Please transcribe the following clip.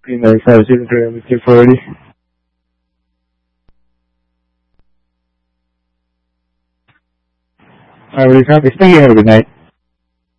Good night. Have a good day, Mr. Forty. Alright, thank you. Have a good night.